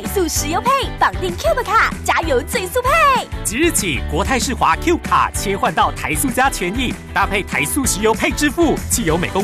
速石油配，绑定 Cube 卡，加油最速配。 即日起，国泰世华 Cube 卡切换到台塑加权益，搭配台塑石油配支付，汽油每公